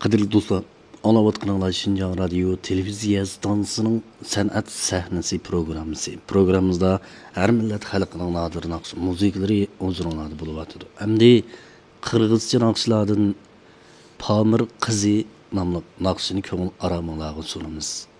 Qadrli do'stlar, anlayotganinglar Şinjan Radio televiziya stansiyasining san'at sahnasi programmasi. Programmamizda har millat xalqining nodir naqsh musiqalari o'ziringlarda bo'lyotdi. Hamda qirg'izcha naqshlardan Pamir qizi nomli naqshini ko'ngil araminglarga sunamiz.